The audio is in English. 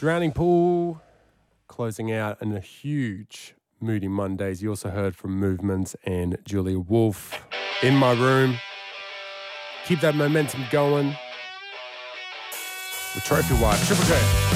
Drowning Pool closing out in a huge Moody Mondays. You also heard from Movements and Julia Wolf. In My Room. Keep that momentum going with Trophy Wife. Triple J.